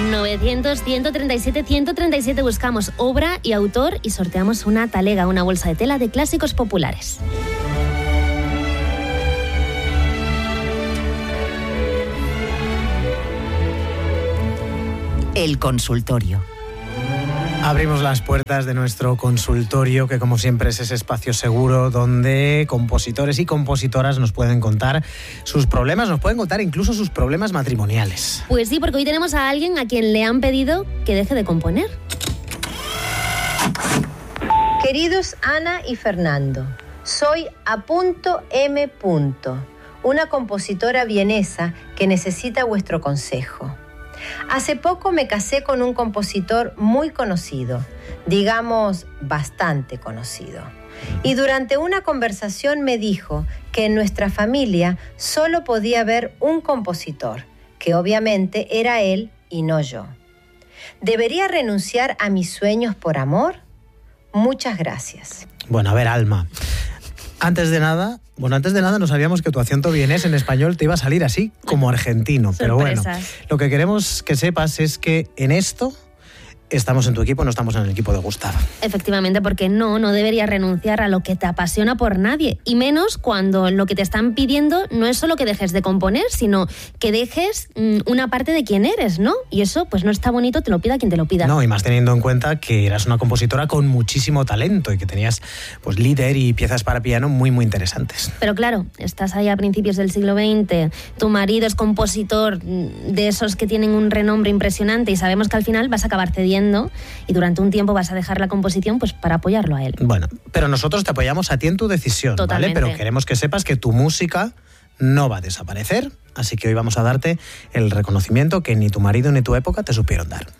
900-137-137 buscamos obra y autor y sorteamos una talega, una bolsa de tela de clásicos populares. El consultorio. Abrimos las puertas de nuestro consultorio, que como siempre es ese espacio seguro donde compositores y compositoras nos pueden contar sus problemas, nos pueden contar incluso sus problemas matrimoniales. Pues sí, porque hoy tenemos a alguien a quien le han pedido que deje de componer. Queridos Ana y Fernando, soy A.M., una compositora vienesa que necesita vuestro consejo. Hace poco me casé con un compositor muy conocido, digamos bastante conocido. Y durante una conversación me dijo que en nuestra familia solo podía haber un compositor, que obviamente era él y no yo. ¿Debería renunciar a mis sueños por amor? Muchas gracias. Bueno, a ver, Alma. Antes de nada no sabíamos que tu acento vienés en español te iba a salir así, como argentino. Pero bueno, lo que queremos que sepas es que en esto estamos en tu equipo, no estamos en el equipo de Gustavo. Efectivamente, porque no deberías renunciar a lo que te apasiona por nadie. Y menos cuando lo que te están pidiendo no es solo que dejes de componer, sino que dejes una parte de quién eres, ¿no? Y eso pues no está bonito, te lo pida quien te lo pida. No, y más teniendo en cuenta que eras una compositora con muchísimo talento y que tenías pues líder y piezas para piano muy, muy interesantes. Pero claro, estás ahí a principios del siglo XX, tu marido es compositor de esos que tienen un renombre impresionante y sabemos que al final vas a acabar cediendo y durante un tiempo vas a dejar la composición pues para apoyarlo a él. Bueno, pero nosotros te apoyamos a ti en tu decisión, totalmente, ¿vale? Pero queremos que sepas que tu música no va a desaparecer, así que hoy vamos a darte el reconocimiento que ni tu marido ni tu época te supieron dar.